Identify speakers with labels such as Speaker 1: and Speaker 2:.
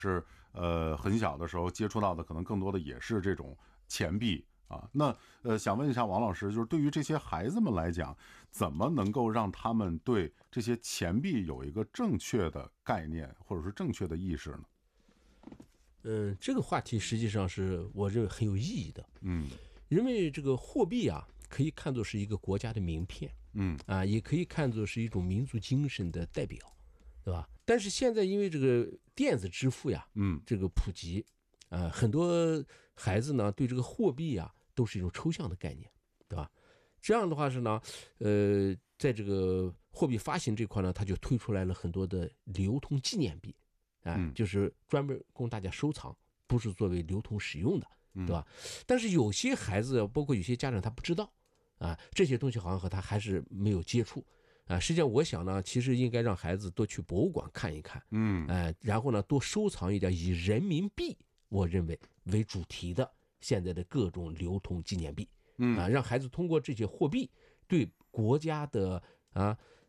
Speaker 1: 是很小的时候接触到的，可能更多的也是这种钱币啊。那想问一下王老师，就是对于这些孩子们来讲，怎么能够让他们对这些钱币有一个正确的概念，或者是正确的意识呢？
Speaker 2: 这个话题实际上是我认为很有意义的。因为这个货币啊，可以看作是一个国家的名片，也可以看作是一种民族精神的代表，对吧？但是现在因为这个电子支付呀，这个普及，很多孩子呢对这个货币啊都是一种抽象的概念，对吧？这样的话是呢，在这个货币发行这块呢，它就推出来了很多的流通纪念币。就是专门供大家收藏，不是作为流通使用的，对吧？但是有些孩子，包括有些家长，他不知道这些东西好像和他还是没有接触实际上，我想呢，其实应该让孩子多去博物馆看一看，然后呢，多收藏一点以人民币，我认为为主题的现在的各种流通纪念币，让孩子通过这些货币对国家的